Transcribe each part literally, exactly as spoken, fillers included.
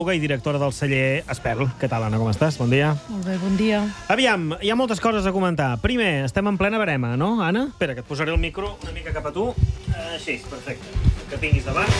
i directora del celler Esperl. Què tal, Anna, com estàs? Bon dia. Molt bé, bon dia. Aviam, hi ha moltes coses a comentar. Primer, estem en plena verema, no, Anna? Espera, que et posaré el micro una mica cap a tu. Així, perfecte. Que tinguis davant.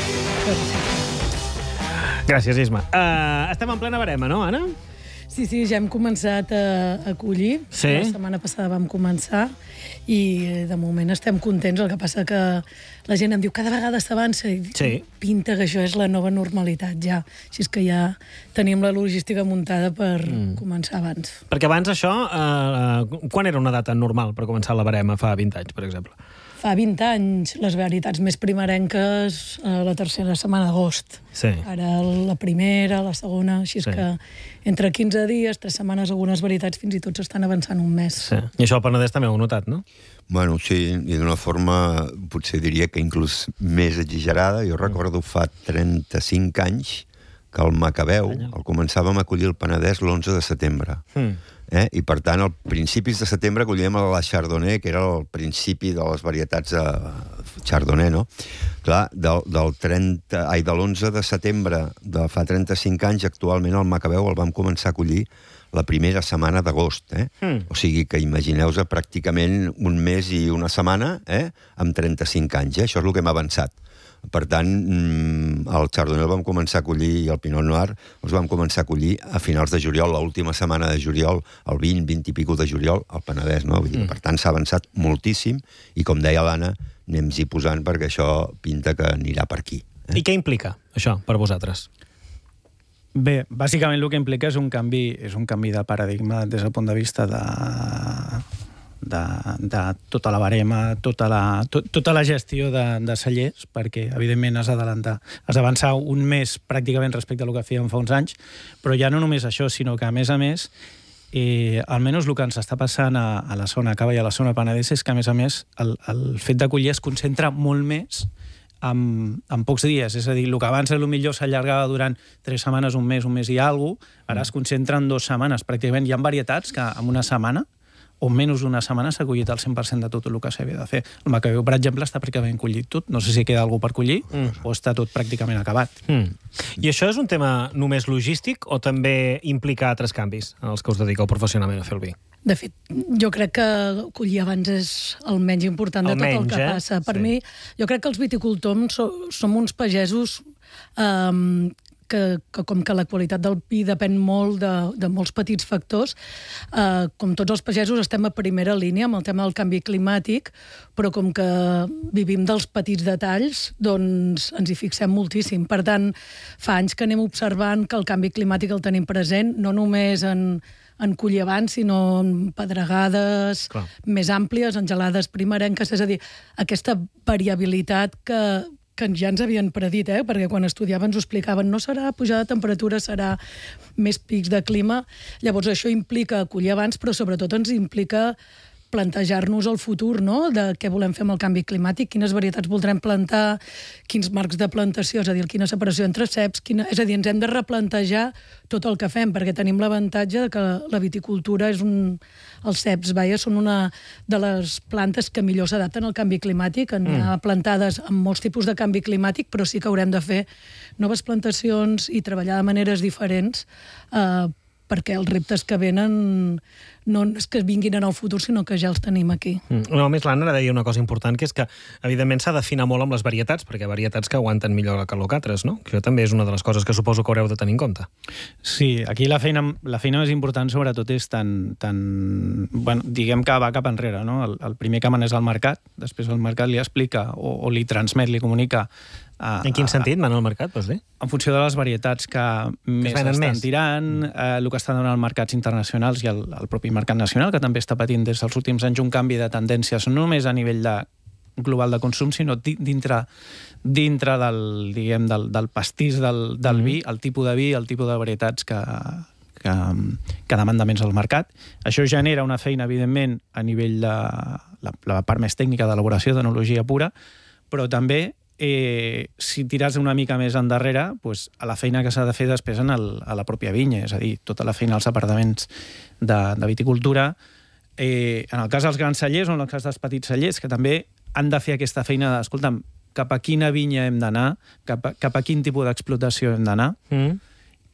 Gràcies, Isma. Uh, estem en plena verema, no, Anna? Sí, sí, ja hem començat a, a collir. Sí. La setmana passada vam començar i de moment estem contents. El que passa que la gent em diu cada vegada s'avança i Sí. pinta que això és la nova normalitat ja. Així és que ja tenim la logística muntada per mm. començar abans. Perquè abans això, uh, quan era una data normal per començar la verema? Fa vint anys, per exemple. Fa vint anys, les varietats més primerenques, eh, la tercera setmana d'agost. Sí. Ara la primera, la segona, així és Sí. que entre quinze dies, tres setmanes, algunes varietats fins i tot s'estan avançant un mes. Sí. I això al Penedès també ho heu notat, no? Bueno, sí, i d'una forma, potser diria que inclús més exagerada. Jo recordo fa trenta-cinc anys que el Macabeu el començàvem a collir al Penedès l'onze de setembre. Mm. Eh? I, per tant, al principis de setembre collíem la Chardonnay, que era el principi de les varietats de Chardonnay, no? Clar, del, del trenta, ai, de l'onze de setembre de fa trenta-cinc anys, actualment el Macabeu el vam començar a collir la primera setmana d'agost, eh? Mm. O sigui que imagineu-vos pràcticament un mes i una setmana, eh? Amb trenta-cinc anys, eh? Això és el que hem avançat. Per tant, el Chardonnay el vam començar a collir i el Pinot Noir els vam començar a collir a finals de juliol, l'última setmana de juliol, el vint, vint i pico de juliol, al Penedès, no? Vull dir, per tant, s'ha avançat moltíssim i, com deia l'Anna, anem-hi posant perquè això pinta que anirà per aquí. Eh? I què implica, això, per vosaltres? Bé, bàsicament el que implica és un canvi, és un canvi de paradigma des del punt de vista de, de, de tota la barema, tota la, to, tota la gestió de, de cellers, perquè, evidentment, has d'adelantar, has d'avançar un mes pràcticament respecte a el que fèiem fa uns anys, però ja no només això, sinó que, a més a més, eh, almenys el que ens està passant a, a la zona Cava i a la zona Penedès és que, a més a més, el, el fet de collir es concentra molt més en, en pocs dies. És a dir, el que abans potser s'allargava durant tres setmanes, un mes, un mes i alguna cosa, ara es concentra en dues setmanes. Pràcticament hi ha varietats que en una setmana o menys d'una setmana s'ha collit el cent per cent de tot el que s'havia de fer. El Macabeu, per exemple, està pràcticament collit tot. No sé si queda alguna per collir mm. o està tot pràcticament acabat. Mm. I això és un tema només logístic o també implica altres canvis en els que us dediqueu professionalment a fer el vi? De fet, jo crec que collir abans és el menys important de El tot menys, el que eh? passa. Per Sí. mi, jo crec que els viticultors so, som uns pagesos um, que, que com que la qualitat del vi depèn molt de, de molts petits factors, uh, com tots els pagesos estem a primera línia amb el tema del canvi climàtic, però com que vivim dels petits detalls, doncs ens hi fixem moltíssim. Per tant, fa anys que anem observant que el canvi climàtic el tenim present, no només en en collir abans, sinó en pedregades Clar. més àmplies, en gelades primerenques, és a dir, aquesta variabilitat que, que ja ens havien predit, eh? Perquè quan estudiaven ens ho explicaven, no serà pujada de temperatura, serà més pics de clima. Llavors això implica collir abans, però sobretot ens implica plantejar-nos el futur, no?, de què volem fer amb el canvi climàtic, quines varietats voldrem plantar, quins marcs de plantació, és a dir, quina separació entre ceps, quina... és a dir, ens hem de replantejar tot el que fem, perquè tenim l'avantatge de que la viticultura és un... els ceps, vaja, són una de les plantes que millor s'adapten al canvi climàtic, en mm. plantades amb molts tipus de canvi climàtic, però sí que haurem de fer noves plantacions i treballar de maneres diferents eh, perquè els reptes que venen no és que vinguin en el futur, sinó que ja els tenim aquí. Mm. No, a més, l'Anna deia una cosa important, que és que, evidentment, s'ha d'afinar molt amb les varietats, perquè hi ha varietats que aguanten millor la calor que altres, no? Que això també és una de les coses que suposo que haureu de tenir en compte. Sí, aquí la feina, la feina més important, sobretot, és tan... tan bueno, diguem que va cap enrere, no? El, el primer que maneja el mercat, després el mercat li explica o, o li transmet, li comunica. A, en quin sentit, mana al mercat, vols dir? En funció de les varietats que, que més estan més. tirant, eh, el que estan donant els mercats internacionals i el, el propi mercat nacional, que també està patint des dels últims anys un canvi de tendències, no només a nivell de global de consum, sinó dintre, dintre del, diguem, del, del pastís del, del vi, el tipus de vi, el tipus de varietats que, que, que demanda més el mercat. Això genera una feina, evidentment, a nivell de la, la part més tècnica d'elaboració d'enologia pura, però també Eh, si tiras una mica més endarrere, pues, a la feina que s'ha de fer després en el, a la pròpia vinya, és a dir, tota la feina als apartaments de, de viticultura. Eh, en el cas dels grans cellers o en el cas dels petits cellers, que també han de fer aquesta feina de, escolta'm, cap a quina vinya hem d'anar, cap, a, cap a quin tipus d'explotació hem d'anar, mm.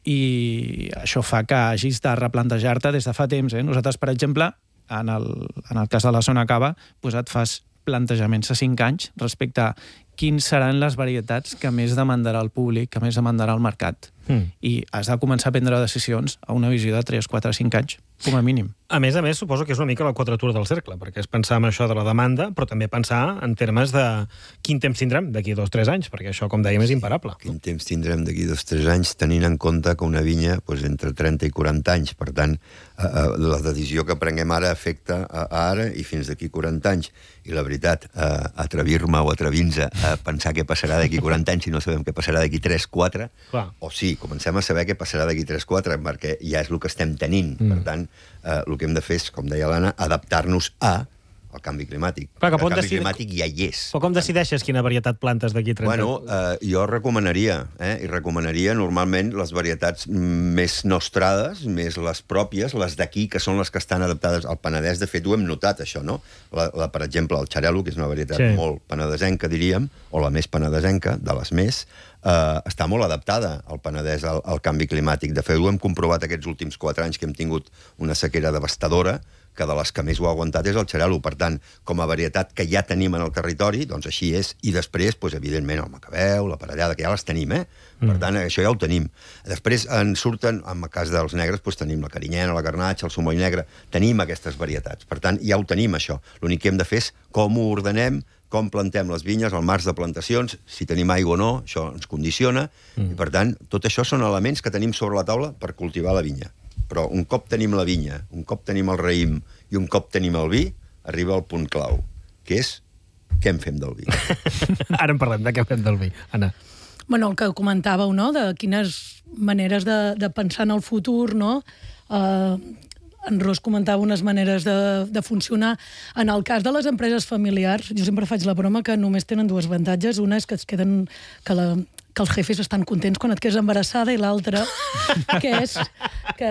i això fa que hagis de replantejar-te des de fa temps. Eh? Nosaltres, per exemple, en el, en el cas de la zona cava, doncs et fas plantejaments a cinc anys respecte a quins seran les varietats que més demandarà el públic, que més demandarà el mercat. Mm. I has de començar a prendre decisions a una visió de tres, quatre, cinc anys, com a mínim. A més a més, suposo que és una mica la quadratura del cercle, perquè és pensar en això de la demanda, però també pensar en termes de quin temps tindrem d'aquí dos o tres anys, perquè això, com dèiem, és imparable. Quin temps tindrem d'aquí dos o tres anys, tenint en compte que una vinya doncs, entre trenta i quaranta anys. Per tant, eh, la decisió que prenguem ara afecta a, a ara i fins d'aquí quaranta anys. I la veritat, eh, atrevir-me o atrevir-nos a pensar què passarà d'aquí quaranta anys si no sabem què passarà d'aquí tres quatre, o sí, comencem a saber què passarà d'aquí tres quatre, perquè ja és el que estem tenint. Mm. Per tant, eh, el que hem de fer és, com deia l'Anna, adaptar-nos a el canvi climàtic. Clar, el canvi decidi... climàtic ja hi és. Però com decideixes quina varietat plantes d'aquí trenta? Bueno, eh, jo recomanaria, eh, i recomanaria normalment les varietats més nostrades, més les pròpies, les d'aquí, que són les que estan adaptades al Penedès. De fet, ho hem notat, això, no? La, la, per exemple, el xarel·lo, que és una varietat sí. molt penedesenca, diríem, o la més penedesenca, de les més, eh, està molt adaptada al Penedès, al, al canvi climàtic. De fet, ho hem comprovat aquests últims quatre anys que hem tingut una sequera devastadora, que de les que més ho ha aguantat és el xarel·lo. Per tant, com a varietat que ja tenim en el territori, doncs així és. I després, doncs, evidentment, el macabeu, la parellada, que ja les tenim, eh? Per tant, això ja ho tenim. Després en surten, en el cas dels negres, doncs tenim la carinyena, la garnatxa, el sumoll negre, tenim aquestes varietats. Per tant, ja ho tenim, això. L'únic que hem de fer és com ho ordenem, com plantem les vinyes, el març de plantacions, si tenim aigua o no, això ens condiciona, mm. i per tant, tot això són elements que tenim sobre la taula per cultivar la vinya. Però un cop tenim la vinya, un cop tenim el raïm i un cop tenim el vi, arriba el punt clau, que és què en fem del vi. Ara en parlem de què en fem del vi. Anna. Bueno, el que comentàveu, no?, de quines maneres de, de pensar en el futur, no? Uh, en Ros comentava unes maneres de, de funcionar. En el cas de les empreses familiars, jo sempre faig la broma que només tenen dues avantatges. Una és que es queden... que la, que els jefes estan contents quan et quedes embarassada, i l'altra, que és que,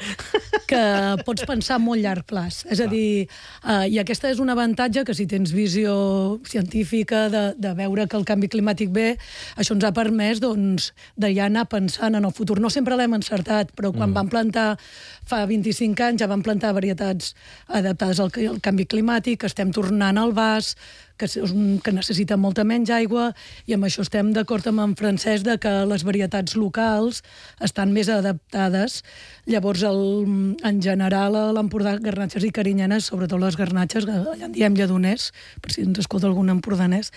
que pots pensar a molt llarg plaç. És a dir, uh, i aquesta és un avantatge que si tens visió científica de, de veure que el canvi climàtic ve, això ens ha permès doncs, de ja anar pensant en el futur. No sempre l'hem encertat, però quan mm. vam plantar fa vint-i-cinc anys ja vam plantar varietats adaptades al, al canvi climàtic, estem tornant al vas, que, que necessita molta menys aigua, i amb això estem d'acord amb en Francesc de que les varietats locals estan més adaptades. Llavors, el, en general, a l'Empordà, garnatxes i carinyenes, sobretot les garnatxes, allà en diem lledoners, per si ens escolta algun empordanès,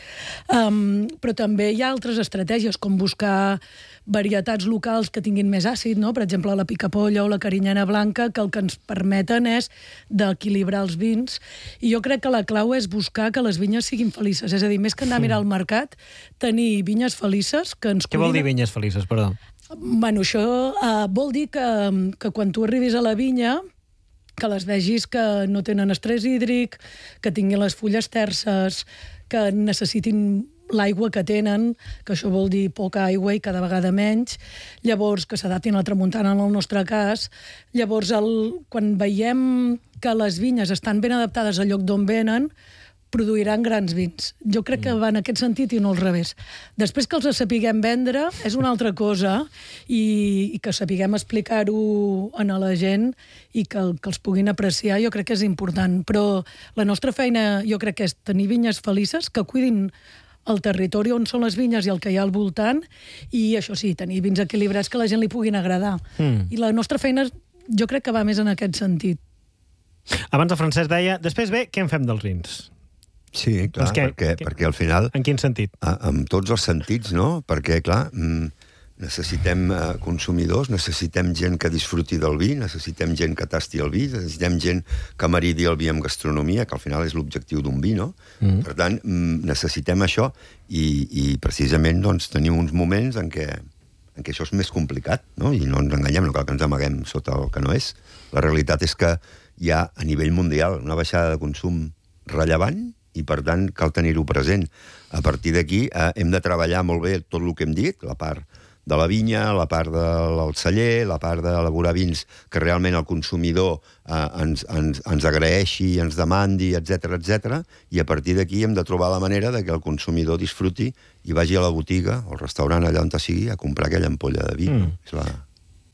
um, però també hi ha altres estratègies, com buscar varietats locals que tinguin més àcid, no? Per exemple, la picapolla o la carinyena blanca, que el que ens permeten és d'equilibrar els vins. I jo crec que la clau és buscar que les vinyes siguin felices. És a dir, més que anar a mirar al mercat, tenir vinyes felices que ens... Què vol dir vinyes felices, perdó? Bueno, això uh, vol dir que, que quan tu arribis a la vinya, que les vegis que no tenen estrès hídric, que tinguin les fulles terses, que necessitin l'aigua que tenen, que això vol dir poca aigua i cada vegada menys, llavors que s'adaptin a la tramuntana en el nostre cas. Llavors, el, quan veiem que les vinyes estan ben adaptades al lloc d'on venen, produiran grans vins. Jo crec que va en aquest sentit i no al revés. Després que els sapiguem vendre és una altra cosa, i, i que sapiguem explicar-ho a la gent i que, que els puguin apreciar, jo crec que és important. Però la nostra feina jo crec que és tenir vinyes felices, que cuidin el territori on són les vinyes i el que hi ha al voltant, i això sí, tenir vins equilibrats que a la gent li puguin agradar. Mm. I la nostra feina jo crec que va més en aquest sentit. Abans el Francesc deia, després ve, què en fem dels vins? Sí, clar, doncs que, perquè, que, perquè al final... En quin sentit? A, amb tots els sentits, no? Perquè, clar, necessitem uh, consumidors, necessitem gent que disfruti del vi, necessitem gent que tasti el vi, necessitem gent que maridi el vi amb gastronomia, que al final és l'objectiu d'un vi, no? Mm. Per tant, necessitem això, i, i precisament doncs, tenim uns moments en què, en què això és més complicat, no? I no ens enganyem, no cal que ens amaguem sota el que no és. La realitat és que hi ha, a nivell mundial, una baixada de consum rellevant, i per tant cal tenir-ho present. A partir d'aquí eh, hem de treballar molt bé tot el que hem dit, la part de la vinya, la part del celler, la part d'elaborar vins que realment el consumidor eh, ens, ens, ens agraeixi, ens demandi, etcètera, etcètera, i a partir d'aquí hem de trobar la manera de que el consumidor disfruti i vagi a la botiga o al restaurant allà on sigui a comprar aquella ampolla de vi. Mm. És la...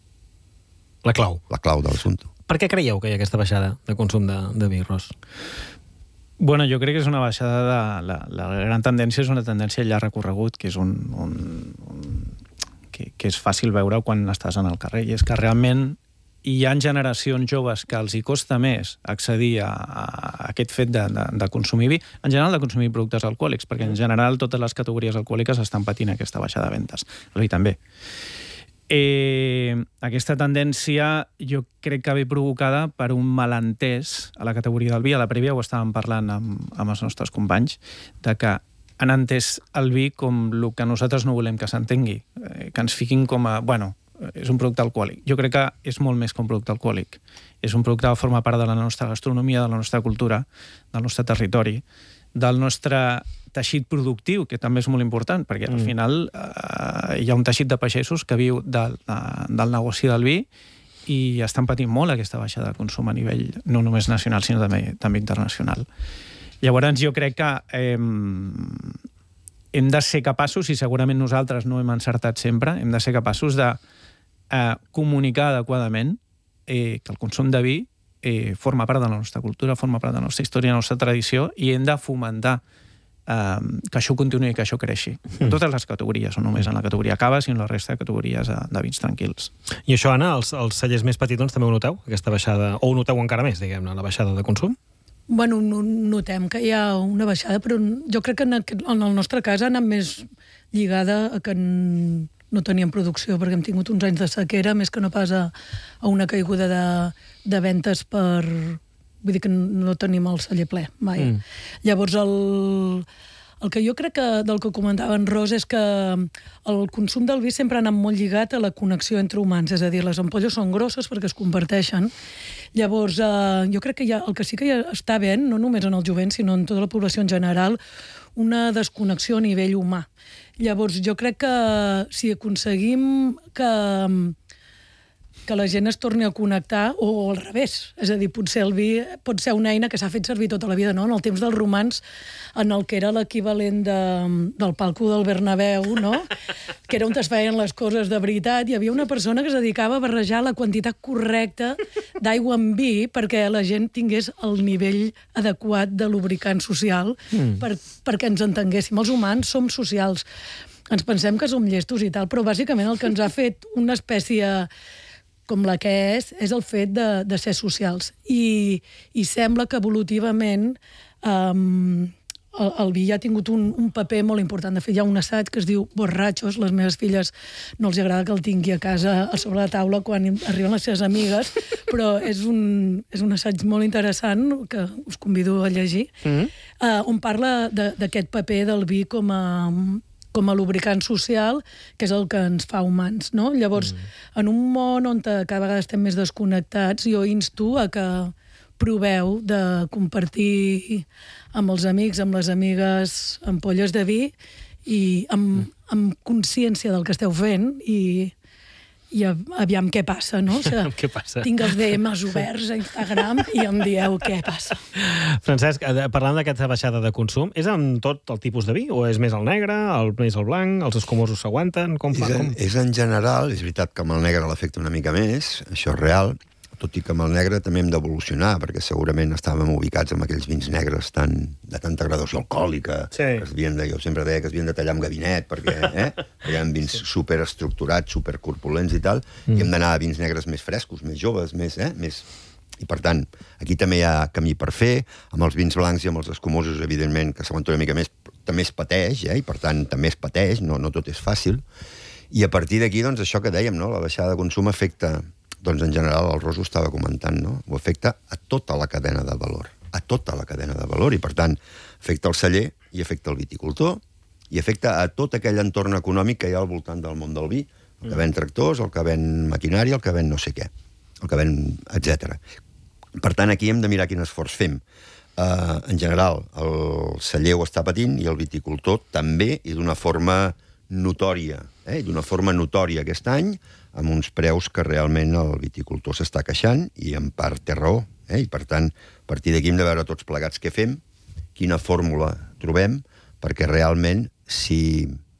La clau. La clau de l'assumpte. Per què creieu que hi ha aquesta baixada de consum de, de vi, Ros? Bueno, jo crec que és una baixada de... La, la gran tendència és una tendència llarg recorregut, que és un... un, un que, que és fàcil veure quan estàs en el carrer, i és que realment hi ha generacions joves que els hi costa més accedir a, a aquest fet de, de, de consumir vi, en general de consumir productes alcohòlics, perquè en general totes les categories alcohòliques estan patint aquesta baixada de ventes. El vi també. Eh, aquesta tendència jo crec que ve provocada per un malentès a la categoria del vi. A la prèvia ho estàvem parlant amb, amb els nostres companys, de que han entès el vi com el que nosaltres no volem que s'entengui, eh, que ens fiquin com a... Bueno, és un producte alcohòlic. Jo crec que és molt més que un producte alcohòlic. És un producte que forma part de la nostra gastronomia, de la nostra cultura, del nostre territori, del nostre teixit productiu, que també és molt important, perquè al final eh, hi ha un teixit de pagesos que viu del, de, del negoci del vi i estan patint molt aquesta baixada de consum a nivell no només nacional, sinó també, també internacional. Llavors jo crec que eh, hem de ser capaços, i segurament nosaltres no hem encertat sempre, hem de ser capaços de eh, comunicar adequadament eh, que el consum de vi eh, forma part de la nostra cultura, forma part de la nostra història, de la nostra tradició, i hem de fomentar eh, que això continuï i que això creixi. En totes les categories, no només en la categoria cava, sinó en la resta de categories de, de vins tranquils. I això, Anna, els, els cellers més petitons també ho noteu, aquesta baixada, o ho noteu encara més, diguem-ne, la baixada de consum? Bueno, no, notem que hi ha una baixada, però jo crec que en, aquest, en el nostre cas ha anat més lligada a que no teníem producció, perquè hem tingut uns anys de sequera, més que no pas a, a una caiguda de, de ventes per... Vull dir que no tenim el celler ple, mai. Mm. Llavors, el, el que jo crec que del que comentava en Ros és que el consum del vi sempre ha anat molt lligat a la connexió entre humans, és a dir, les ampolles són grosses perquè es comparteixen. Llavors, eh, jo crec que hi ha, el que sí que ja està bé, no només en el jovent, sinó en tota la població en general, una desconnexió a nivell humà. Llavors, jo crec que si aconseguim que, que la gent es torni a connectar, o al revés, és a dir, potser el vi pot ser una eina que s'ha fet servir tota la vida, no? En el temps dels romans, en el que era l'equivalent de, del palco del Bernabéu, no? Que era on es feien les coses de veritat, hi havia una persona que es dedicava a barrejar la quantitat correcta d'aigua amb vi perquè la gent tingués el nivell adequat de lubricant social mm. per, perquè ens entenguéssim. Els humans som socials. Ens pensem que som llestos i tal, però bàsicament el que ens ha fet una espècie com la que és, és el fet de, de ser socials. I, i sembla que evolutivament um, el, el vi ja ha tingut un, un paper molt important. De fet, hi ha un assaig que es diu Borratxos. Les meves filles no els agrada que el tingui a casa a sobre la taula quan arriben les seves amigues, però és un, és un assaig molt interessant que us convido a llegir, mm-hmm. uh, on parla d'aquest paper del vi com a... com a lubricant social, que és el que ens fa humans, no? Llavors, mm. en un món on cada vegada estem més desconnectats, jo insto a que proveu de compartir amb els amics, amb les amigues, ampolles de vi i amb, mm. amb consciència del que esteu fent i, i aviam què passa, no? O sigui, què passa? Tinc els D Ms oberts a Instagram i em dieu què passa. Francesc, parlant d'aquesta baixada de consum, és amb tot el tipus de vi? O és més el negre, el, més el blanc, els escumosos s'aguanten? Com fa? És, en, és en general, és veritat que amb el negre l'afecta una mica més, això és real, tot i que amb el negre també hem d'evolucionar, perquè segurament estàvem ubicats amb aquells vins negres tan, de tanta gradació alcohòlica, sí. que es havien de, jo sempre deia que es havien de tallar amb gabinet, perquè eh, hi ha vins superestructurats, supercorpulents i tal, mm. i hem d'anar a vins negres més frescos, més joves, més... Eh, més... I, per tant, aquí també hi ha camí per fer, amb els vins blancs i amb els escumosos, evidentment, que s'aguanta una mica més, també es pateix, eh, i per tant també es pateix, no, no tot és fàcil, i a partir d'aquí, doncs, això que dèiem, no? La baixada de consum afecta... Doncs, en general, el Ros ho estava comentant, no? Ho afecta a tota la cadena de valor. A tota la cadena de valor. I, per tant, afecta el celler i afecta el viticultor i afecta a tot aquell entorn econòmic que hi ha al voltant del món del vi. El que ven tractors, el que ven maquinària, el que ven no sé què, el que ven etcètera. Per tant, aquí hem de mirar quin esforç fem. Uh, en general, el celler ho està patint i el viticultor també, i d'una forma notòria, eh? d'una forma notòria aquest any, amb uns preus que realment el viticultor s'està queixant i en part té raó. Eh? I per tant, a partir d'aquí hem de veure tots plegats què fem, quina fórmula trobem, perquè realment si,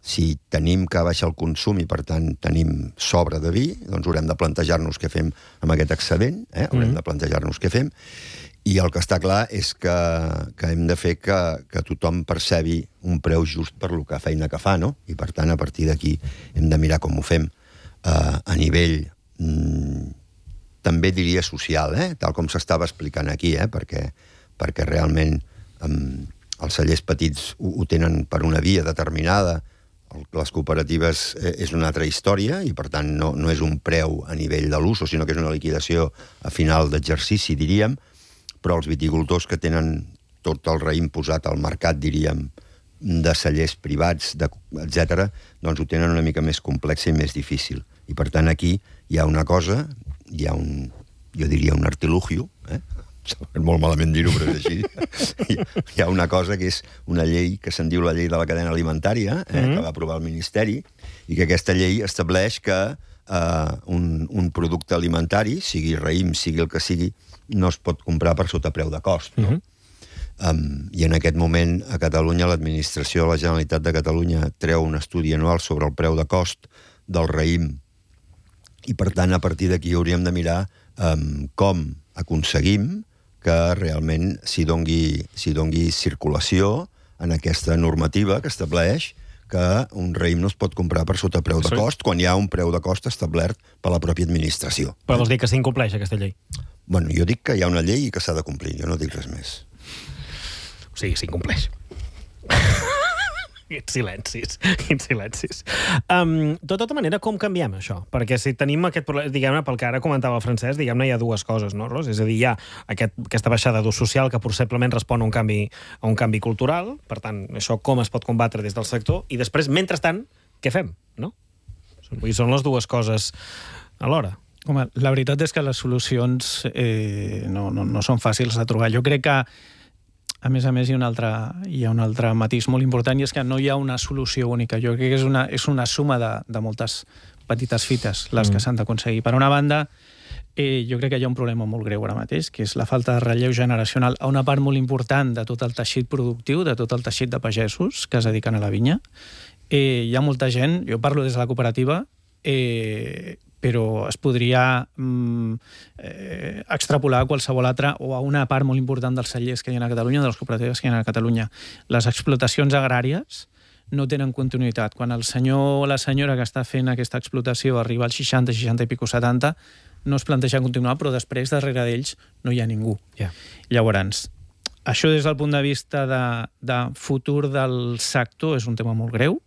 Si tenim que baixar el consum i, per tant, tenim sobre de vi, doncs haurem de plantejar-nos què fem amb aquest excedent, eh? haurem mm. de plantejar-nos què fem, i el que està clar és que, que hem de fer que, que tothom percebi un preu just per la feina que fa, no? I, per tant, a partir d'aquí hem de mirar com ho fem eh, a nivell, mm, també diria social, eh? Tal com s'estava explicant aquí, eh? perquè, perquè realment um, els cellers petits ho, ho tenen per una via determinada, les cooperatives és una altra història i, per tant, no, no és un preu a nivell de l'uso, sinó que és una liquidació a final d'exercici, diríem, però els viticultors que tenen tot el raïm posat al mercat, diríem, de cellers privats, etcètera, doncs ho tenen una mica més complex i més difícil. I, per tant, aquí hi ha una cosa, hi ha un, jo diria un artilugio, eh? És molt malament dir-ho, però és així. Hi ha una cosa que és una llei que se'n diu la llei de la cadena alimentària, eh, mm-hmm. que va aprovar el Ministeri, i que aquesta llei estableix que eh, un, un producte alimentari, sigui raïm, sigui el que sigui, no es pot comprar per sota preu de cost. No? Mm-hmm. Um, I en aquest moment, a Catalunya, l'administració de la Generalitat de Catalunya treu un estudi anual sobre el preu de cost del raïm. I, per tant, a partir d'aquí hauríem de mirar um, com aconseguim que realment s'hi dongui, s'hi dongui circulació en aquesta normativa que estableix que un raïm no es pot comprar per sota preu de cost quan hi ha un preu de cost establert per la pròpia administració. Però vols dir que s'incompleix aquesta llei? Bueno, jo dic que hi ha una llei i que s'ha de complir, jo no dic res més. O sigui, s'incompleix. Quins silencis, quins silencis. Um, de tota manera, com canviem això? Perquè si tenim aquest problema, diguem-ne, pel que ara comentava el Francesc, diguem-ne, hi ha dues coses, no, Ros? És a dir, hi ha aquest, aquesta baixada d'ús social que possiblement respon a un canvi, a un canvi cultural, per tant, això com es pot combatre des del sector, i després, mentrestant, què fem, no? Vull dir, són les dues coses alhora. Home, la veritat és que les solucions eh, no, no, no són fàcils de trobar. Jo crec que a més a més, hi ha un altre, hi ha un altre matís molt important, i és que no hi ha una solució única. Jo crec que és una, és una suma de, de moltes petites fites les mm. que s'han d'aconseguir. Per una banda, eh, jo crec que hi ha un problema molt greu ara mateix, que és la falta de relleu generacional a una part molt important de tot el teixit productiu, de tot el teixit de pagesos que es dediquen a la vinya. Eh, hi ha molta gent, jo parlo des de la cooperativa, eh, però es podria mm, eh, extrapolar a qualsevol altra o a una part molt important dels cellers que hi ha a Catalunya, de les cooperatives que hi ha a Catalunya. Les explotacions agràries no tenen continuïtat. Quan el senyor o la senyora que està fent aquesta explotació arriba als seixanta, seixanta i pico, setanta, no es planteja continuar, però després, darrere d'ells, no hi ha ningú. Yeah. Llavors, això des del punt de vista de, de futur del sector és un tema molt greu.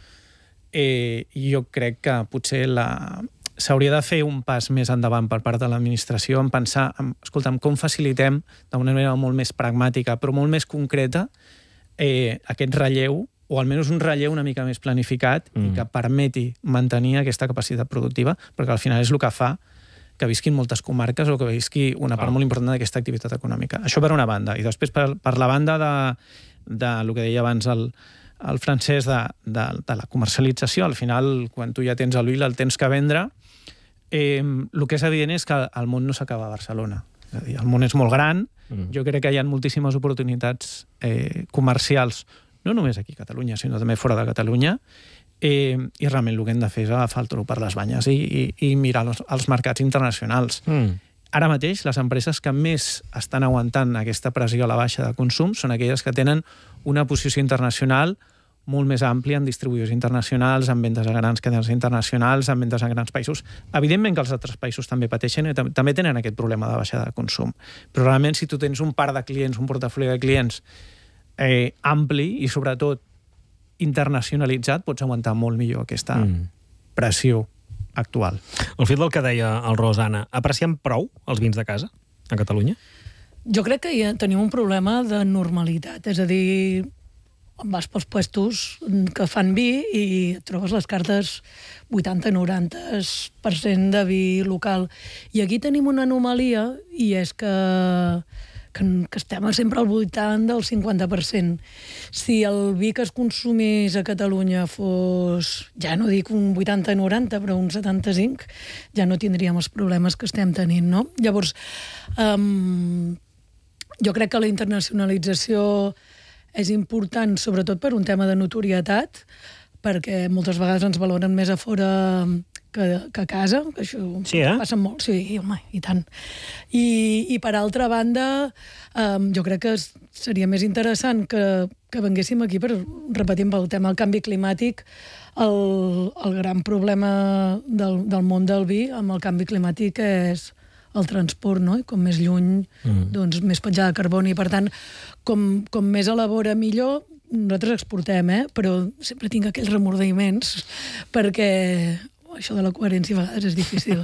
Eh, jo crec que potser la... s'hauria de fer un pas més endavant per part de l'administració en pensar, en, escolta'm, com facilitem d'una manera molt més pragmàtica, però molt més concreta, eh, aquest relleu, o almenys un relleu una mica més planificat mm. i que permeti mantenir aquesta capacitat productiva, perquè al final és el que fa que visquin moltes comarques o que visqui una part ah. molt important d'aquesta activitat econòmica. Això per una banda. I després per, per la banda de, de el que deia abans el, el Francesc de, de, de la comercialització. Al final, quan tu ja tens el vi, el tens que vendre. Eh, el que és evident és que el món no s'acaba a Barcelona. És a dir, el món és molt gran, mm. jo crec que hi ha moltíssimes oportunitats eh, comercials, no només aquí a Catalunya, sinó també fora de Catalunya, eh, i realment el que hem de fer és agafar el toro per les banyes i, i, i mirar els, els mercats internacionals. Mm. Ara mateix, les empreses que més estan aguantant aquesta pressió a la baixa de consum són aquelles que tenen una posició internacional molt més àmplia en distribuïdors internacionals, en vendes a grans cadenes internacionals, en vendes a grans països. Evidentment que els altres països també pateixen i també tenen aquest problema de baixada de consum. Però realment, si tu tens un parc de clients, un portafoli de clients eh, ampli i, sobretot, internacionalitzat, pots aguantar molt millor aquesta mm. pressió actual. Al fil del que deia el Rosana, apreciem prou els vins de casa a Catalunya? Jo crec que ja tenim un problema de normalitat. És a dir, vas pels puestos que fan vi i et trobes les cartes vuitanta a noranta per cent de vi local. I aquí tenim una anomalia, i és que, que, que estem sempre al voltant del cinquanta per cent. Si el vi que es consumís a Catalunya fos, ja no dic un vuitanta a noranta, però un setanta-cinc, ja no tindríem els problemes que estem tenint, no? Llavors, um, jo crec que la internacionalització és important, sobretot per un tema de notorietat, perquè moltes vegades ens valoren més a fora que, que a casa, que això sí, eh? passa molt, sí, home, i tant. I, i per altra banda, um, jo crec que seria més interessant que, que venguéssim aquí per, repetim, pel tema del canvi climàtic, el, el gran problema del, del món del vi amb el canvi climàtic és el transport, no? I com més lluny, mm. doncs més petjada de carboni. Per tant, com, com més elabora millor, nosaltres exportem, eh? Però sempre tinc aquells remordiments perquè això de la coherència a vegades és difícil.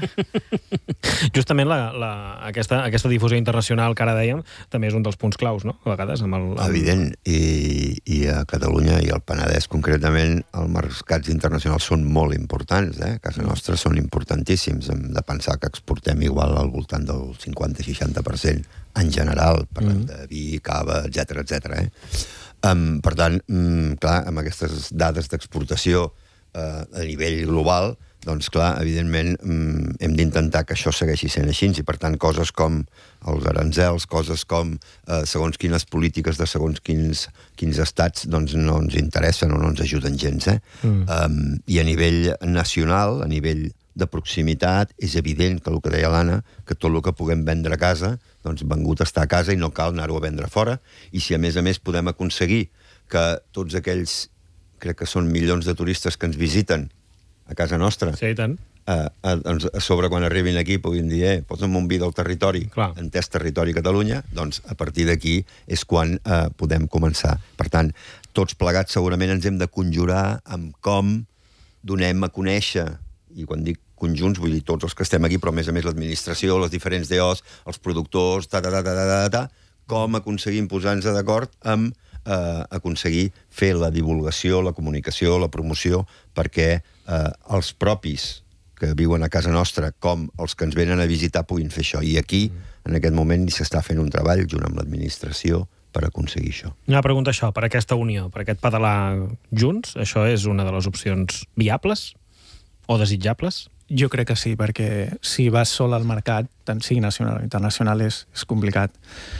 Justament la, la, aquesta, aquesta difusió internacional que ara dèiem també és un dels punts claus, no? A vegades amb el... Amb... Evident, i, i a Catalunya i al Penedès concretament els mercats internacionals són molt importants, eh? A casa nostra són importantíssims. Hem de pensar que exportem igual al voltant del cinquanta a seixanta per cent en general, parlem mm. de vi, cava, etcètera, etcètera. Eh? Um, per tant, um, clar, amb aquestes dades d'exportació uh, a nivell global, doncs clar, evidentment um, hem d'intentar que això segueixi sent així, i per tant coses com els aranzels, coses com uh, segons quines polítiques de segons quins, quins estats doncs no ens interessen o no ens ajuden gens. Eh? Mm. Um, I a nivell nacional, a nivell de proximitat, és evident que el que deia l'Anna, que tot el que puguem vendre a casa, doncs vengut està a casa i no cal anar-ho a vendre fora, i si a més a més podem aconseguir que tots aquells, crec que són milions de turistes que ens visiten a casa nostra, sí, tant. A, a, a sobre quan arribin aquí puguin dir, eh, posa'm un vi del territori, clar, entès territori Catalunya, doncs a partir d'aquí és quan eh, podem començar. Per tant, tots plegats segurament ens hem de conjurar amb com donem a conèixer, i quan dic conjunts vull dir tots els que estem aquí, però a més a més l'administració, les diferents D Os, els productors, ta, ta, ta, ta, ta, ta, com aconseguim posar-nos d'acord amb eh, aconseguir fer la divulgació, la comunicació, la promoció, perquè eh, els propis que viuen a casa nostra, com els que ens venen a visitar, puguin fer això. I aquí, en aquest moment, s'està fent un treball junt amb l'administració per aconseguir això. Una pregunta, això, per aquesta unió, per aquest pedalar junts, això és una de les opcions viables o desitjables? Jo crec que sí, perquè si vas sol al mercat, tant sigui nacional o internacional, és, és complicat.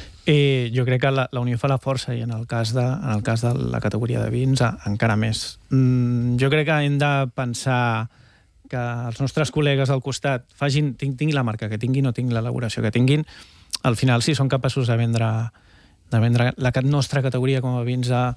Eh, jo crec que la, la unió fa la força, i en el cas de, en el cas de la categoria de vins, a, encara més. Mm, jo crec que hem de pensar que els nostres col·legues al costat facin, tinguin la marca que tinguin o tinguin l'elaboració que tinguin, al final, si són capaços de vendre, de vendre la nostra categoria com a vins a,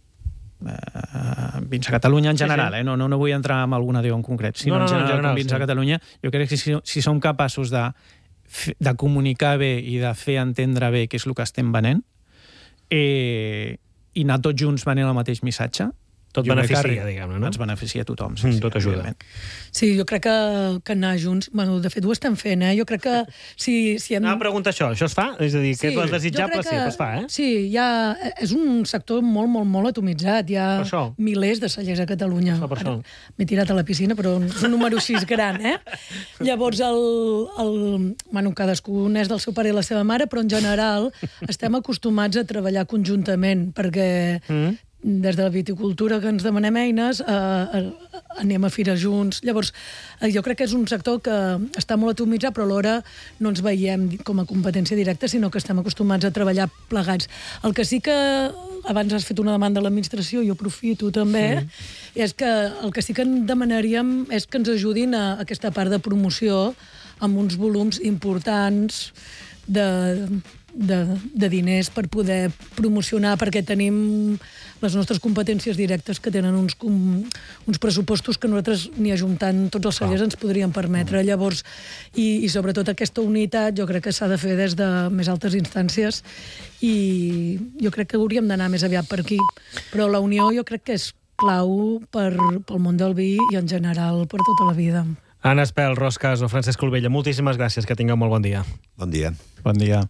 eh, vins a Catalunya en general, sí, sí. Eh? No, no, no vull entrar en alguna diu en concret, sinó no, no, en general, en general com vins sí. a Catalunya, jo crec que si, si som capaços de, de comunicar bé i de fer entendre bé què és el que estem venent, eh, i anar tots junts venent el mateix missatge, tot beneficia, diguem-ne, no? Ens beneficia a tothom. Sí, mm, sí, tot ajuda. Sí, jo crec que, que anar junts... Bueno, de fet, ho estem fent, eh? Jo crec que si... si hem... No, pregunta això. Això es fa? És a dir, que sí, és desitjable, sí, es fa, eh? Sí, hi ha, és un sector molt, molt, molt atomitzat. Hi ha milers de cellers a Catalunya. M'he tirat a la piscina, però és un número així gran, eh? Llavors, el, el, bueno, cadascun és del seu pare i la seva mare, però en general estem acostumats a treballar conjuntament, perquè... Mm. Des de la viticultura que ens demanem eines, eh, eh, anem a fires junts. Llavors, eh, jo crec que és un sector que està molt atomitzat, però alhora no ens veiem com a competència directa, sinó que estem acostumats a treballar plegats. El que sí que, abans has fet una demanda a l'administració, jo aprofito també, sí. és que el que sí que en demanaríem és que ens ajudin a aquesta part de promoció amb uns volums importants de... De, de diners per poder promocionar, perquè tenim les nostres competències directes que tenen uns, um, uns pressupostos que nosaltres ni ajuntant tots els cellers ens podríem permetre. Llavors, i, i sobretot aquesta unitat jo crec que s'ha de fer des de més altes instàncies, i jo crec que hauríem d'anar més aviat per aquí. Però la unió jo crec que és clau per, pel món del vi i en general per tota la vida. Anna Espel, Ros Caso, Francesc Colbella, moltíssimes gràcies, que tingueu molt bon dia. Bon dia. Bon dia.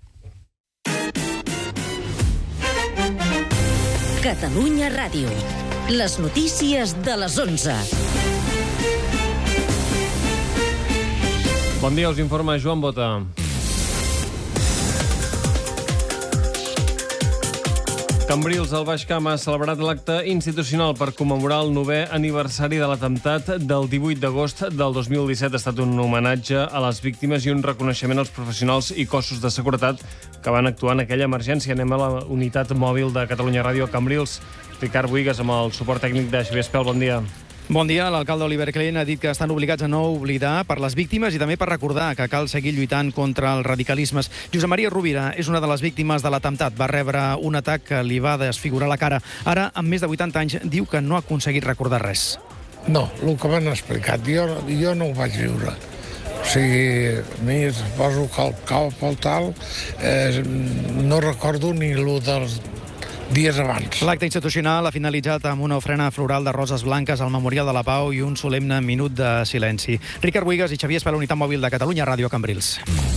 Catalunya Ràdio. Les notícies de les onze. Bon dia, us informa Joan Bota. Cambrils, al Baix Camp, ha celebrat l'acte institucional per commemorar el novè aniversari de l'atemptat del divuit d'agost del dos mil disset. Ha estat un homenatge a les víctimes i un reconeixement als professionals i cossos de seguretat que van actuar en aquella emergència. Anem a la unitat mòbil de Catalunya Ràdio a Cambrils. Ricard Buigas, amb el suport tècnic de Xavier Espel. Bon dia. Bon dia. L'alcalde Oliver Klein ha dit que estan obligats a no oblidar per les víctimes i també per recordar que cal seguir lluitant contra els radicalismes. Josep Maria Rovira és una de les víctimes de l'atemptat. Va rebre un atac que li va desfigurar la cara. Ara, amb més de vuitanta anys, diu que no ha aconseguit recordar res. No, el que m'han explicat, jo, jo no ho vaig viure. O sigui, a mi suposo que el cap al tal, eh, no recordo ni el dels dies abans. L'acte institucional ha finalitzat amb una ofrena floral de roses blanques al Memorial de la Pau i un solemne minut de silenci. Ricard Buigas i Xavier Espel, Unitat Mòbil de Catalunya, Ràdio Cambrils.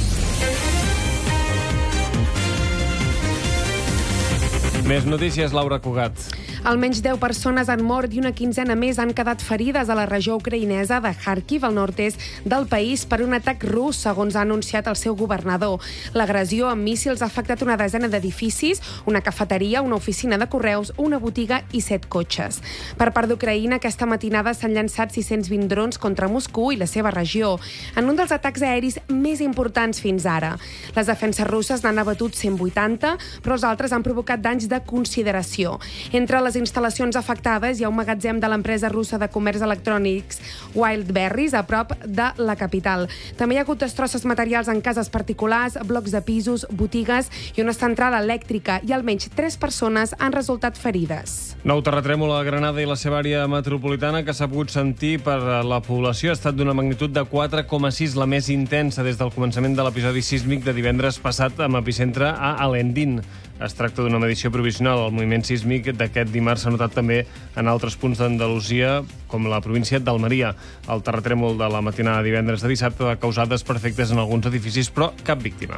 Més notícies, Laura Cugat. Almenys deu persones han mort i una quinzena més han quedat ferides a la regió ucraïnesa de Kharkiv, al nord-est del país, per un atac rus, segons ha anunciat el seu governador. L'agressió amb míssils ha afectat una desena d'edificis, una cafeteria, una oficina de correus, una botiga i set cotxes. Per part d'Ucraïna, aquesta matinada s'han llançat sis-cents vint drons contra Moscou i la seva regió, en un dels atacs aeris més importants fins ara. Les defenses russes n'han abatut cent vuitanta, però els altres han provocat danys de consideració. Entre les instal·lacions afectades hi ha un magatzem de l'empresa russa de comerç electrònics Wildberries, a prop de la capital. També hi ha hagut destrosses materials en cases particulars, blocs de pisos, botigues i una central elèctrica, i almenys tres persones han resultat ferides. Nou terratrèmol a Granada i la seva àrea metropolitana que s'ha pogut sentir per la població. Ha estat d'una magnitud de quatre coma sis, la més intensa des del començament de l'episodi sísmic de divendres passat amb epicentre a Alendín. Es tracta d'una medició provisional. El moviment sísmic d'aquest dimarts s'ha notat també en altres punts d'Andalusia, com la província d'Almeria. El terratrèmol de la matinada de divendres de dissabte va causar desperfectes en alguns edificis, però cap víctima.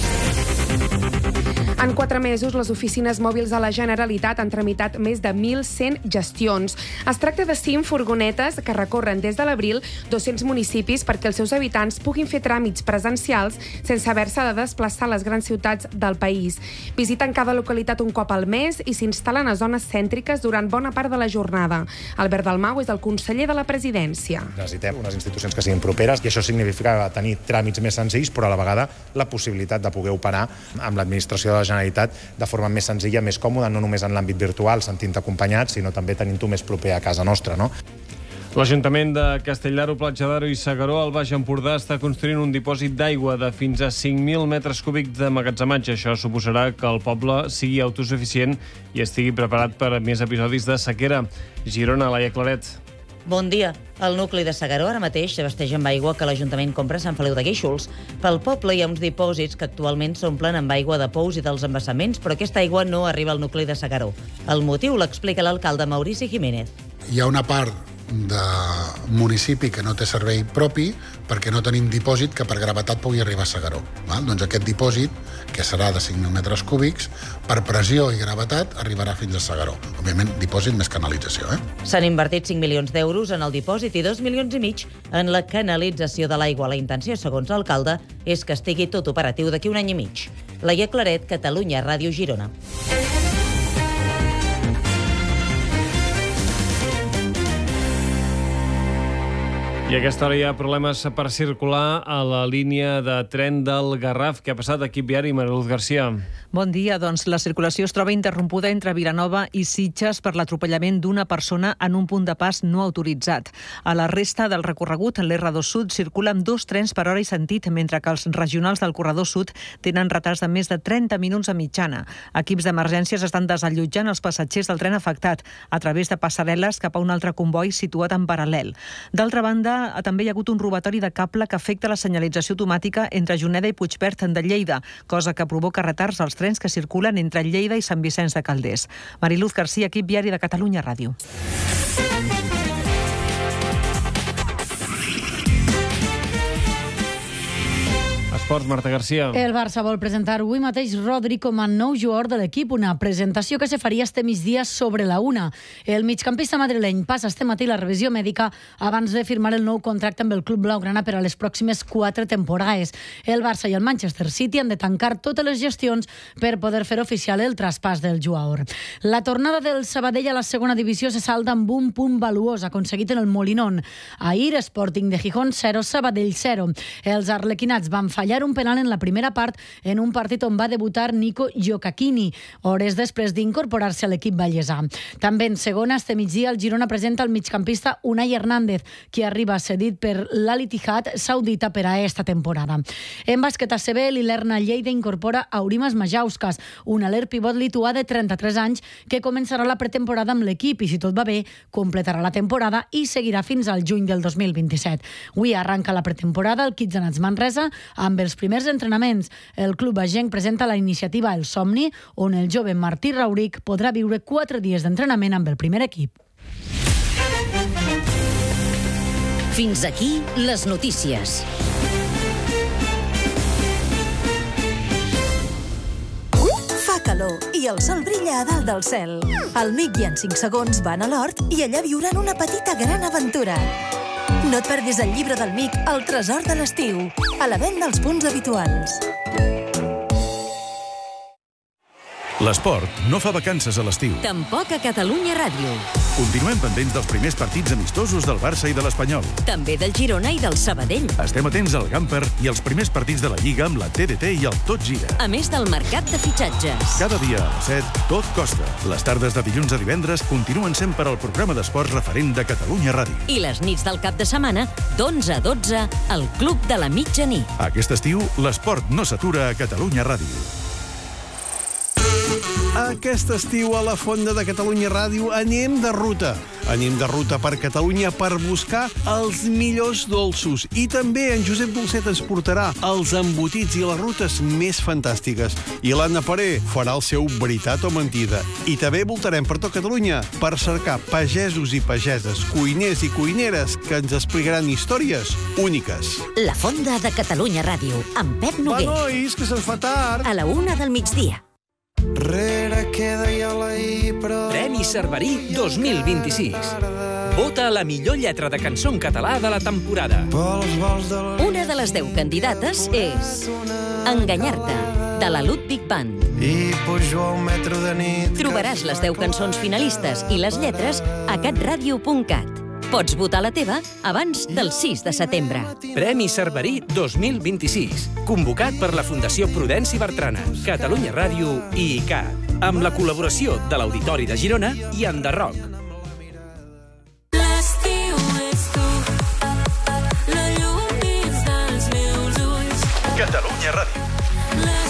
En quatre mesos, les oficines mòbils de la Generalitat han tramitat més de mil cent gestions. Es tracta de cinc furgonetes que recorren des de l'abril dos-cents municipis perquè els seus habitants puguin fer tràmits presencials sense haver-se de desplaçar a les grans ciutats del país. Visiten cada localitat un cop al mes i s'instal·len a zones cèntriques durant bona part de la jornada. Albert Dalmau és el conseller de la presidència. Necessitem unes institucions que siguin properes i això significa tenir tràmits més senzills, però a la vegada la possibilitat de poder operar amb l'administració de la Generalitat de forma més senzilla, més còmoda, no només en l'àmbit virtual, sentint-te acompanyat, sinó també tenint-ho més proper a casa nostra, no? L'Ajuntament de Castelldaro, Platja d'Aro i S'Agaró, al Baix Empordà, està construint un dipòsit d'aigua de fins a cinc mil metres cúbics d'emmagatzematge. Això suposarà que el poble sigui autosuficient i estigui preparat per més episodis de sequera. Girona, Laia Claret. Bon dia. El nucli de S'Agaró ara mateix s'abasteix amb aigua que l'Ajuntament compra a Sant Feliu de Guíxols. Pel poble hi ha uns dipòsits que actualment s'omplen amb aigua de pous i dels embassaments, però aquesta aigua no arriba al nucli de S'Agaró. El motiu l'explica l'alcalde Maurici Jiménez. Hi ha una part de municipi que no té servei propi perquè no tenim dipòsit que per gravetat pugui arribar a S'Agaró. Val? Doncs aquest dipòsit, que serà de cinc mil metres cúbics, per pressió i gravetat arribarà fins a S'Agaró. Òbviament, dipòsit més canalització. Eh? S'han invertit cinc milions d'euros en el dipòsit i dos milions i mig en la canalització de l'aigua. La intenció, segons l'alcalde, és que estigui tot operatiu d'aquí un any i mig. Laia Claret, Catalunya, Ràdio Girona. I a aquesta hora hi ha problemes per circular a la línia de tren del Garraf. Què ha passat, equip viari? Mariluz Garcia. Bon dia. Doncs la circulació es troba interrompuda entre Vilanova i Sitges per l'atropellament d'una persona en un punt de pas no autoritzat. A la resta del recorregut, l'R dos Sud circula amb dos trens per hora i sentit, mentre que els regionals del corredor sud tenen retards de més de trenta minuts a mitjana. Equips d'emergències estan desallotjant els passatgers del tren afectat a través de passarel·les cap a un altre comboi situat en paral·lel. D'altra banda, també hi ha hagut un robatori de cable que afecta la senyalització automàtica entre Juneda i Puigverd de Lleida, cosa que provoca retards als trens que circulen entre Lleida i Sant Vicenç de Calders. Mariluz Garcia, equip viari de Catalunya Ràdio. Esports, Marta Garcia. El Barça vol presentar avui mateix Rodri com a nou jugador de l'equip, una presentació que se faria este migdia sobre la una. El migcampista madrileny passa este matí la revisió mèdica abans de firmar el nou contracte amb el club blaugrana per a les pròximes quatre temporades. El Barça i el Manchester City han de tancar totes les gestions per poder fer oficial el traspàs del jugador. La tornada del Sabadell a la segona divisió se salda amb un punt valuós aconseguit en el Molinón. Ahir, Sporting de Gijón zero, Sabadell zero. Els arlequinats van fallar fallar un penal en la primera part en un partit on va debutar Nico Gioacchini, hores després d'incorporar-se a l'equip vallesà. També en segona, este migdia, el Girona presenta el migcampista Unai Hernández, qui arriba cedit per l'Al-Ittihad saudita per a esta temporada. En bàsquet A C B, l'Ilerna Lleida incorpora Aurimas Majauskas, un aler pivot lituà de trenta-tres anys que començarà la pretemporada amb l'equip i, si tot va bé, completarà la temporada i seguirà fins al juny del dos mil vint-i-set. Avui arranca la pretemporada al Kitsanats Manresa amb els primers entrenaments. El club agenc presenta la iniciativa El Somni, on el jove Martí Rauric podrà viure quatre dies d'entrenament amb el primer equip. Fins aquí les notícies. Fa calor i el sol brilla a dalt del cel. El Mic i en cinc segons van a l'hort i allà viuran una petita gran aventura. No et perdis el llibre del Mic, El tresor de l'estiu, a la venda als punts habituals. L'esport no fa vacances a l'estiu. Tampoc a Catalunya Ràdio. Continuem pendents dels primers partits amistosos del Barça i de l'Espanyol. També del Girona i del Sabadell. Estem atents al Gamper i als primers partits de la Lliga amb la T D T i el Tot Gira. A més del mercat de fitxatges. Cada dia a les set, tot costa. Les tardes de dilluns a divendres continuen sent per al programa d'esports referent de Catalunya Ràdio. I les nits del cap de setmana, d'onze a dotze, al Club de la Mitjanit. Aquest estiu, l'esport no s'atura a Catalunya Ràdio. Aquest estiu a la Fonda de Catalunya Ràdio anem de ruta. Anem de ruta per Catalunya per buscar els millors dolços. I també en Josep Dolcet ens portarà els embotits i les rutes més fantàstiques. I l'Anna Paré farà el seu veritat o mentida. I també voltarem per tot Catalunya per cercar pagesos i pageses, cuiners i cuineres que ens explicaran històries úniques. La Fonda de Catalunya Ràdio, amb Pep Noguer. Va, nois, que se'ns fa tard. A la una del migdia. Rere queda ja la I, però... Premi Cerverí dos mil vint-i-sis. Vota la millor lletra de cançó en català de la temporada. Una de les deu candidates és Enganyar-te, de la Ludwig Band. I pujo a un metro de nit... Trobaràs les deu cançons finalistes i les lletres a catradio punt cat. Pots votar la teva abans del sis de setembre. Premi Cerverí dos mil vint-i-sis. Convocat per la Fundació Prudenci Bertrana, Catalunya Ràdio i I C A T, amb la col·laboració de l'Auditori de Girona i Enderroc. L'estiu és tu, la llum dins dels meus ulls. Catalunya Ràdio.